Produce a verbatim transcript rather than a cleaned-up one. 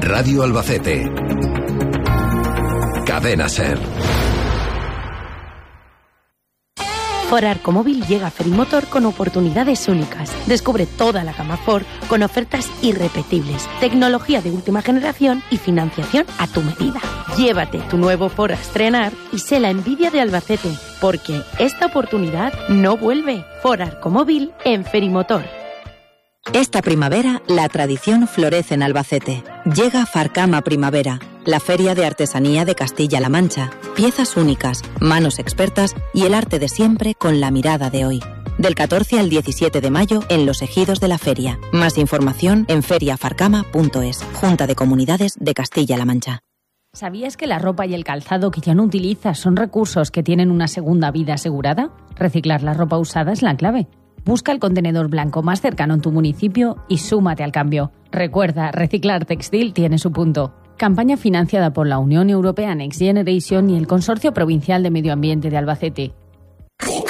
Radio Albacete. Cadena SER. Ford Arcomóvil llega a Ferimotor con oportunidades únicas. Descubre toda la gama Ford con ofertas irrepetibles, tecnología de última generación y financiación a tu medida. Llévate tu nuevo Ford a estrenar y sé la envidia de Albacete, porque esta oportunidad no vuelve. Ford Arcomóvil en Ferimotor. Esta primavera, la tradición florece en Albacete. Llega Farcama Primavera, la feria de artesanía de Castilla-La Mancha. Piezas únicas, manos expertas y el arte de siempre con la mirada de hoy. Del catorce al diecisiete de mayo en los ejidos de la feria. Más información en feria farcama punto es. Junta de Comunidades de Castilla-La Mancha. ¿Sabías que la ropa y el calzado que ya no utilizas son recursos que tienen una segunda vida asegurada? Reciclar la ropa usada es la clave. Busca el contenedor blanco más cercano en tu municipio y súmate al cambio. Recuerda, reciclar textil tiene su punto. Campaña financiada por la Unión Europea Next Generation y el Consorcio Provincial de Medio Ambiente de Albacete.